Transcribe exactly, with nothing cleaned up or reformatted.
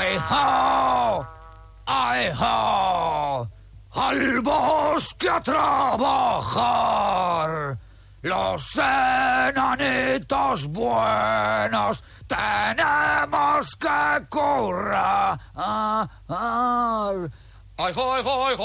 ¡Ay, ja! ¡Ay, ja! ¡Al bosque a trabajar! Los enanitos buenos tenemos que currar. ¡Ay, ja, ay, ja, ay, ja!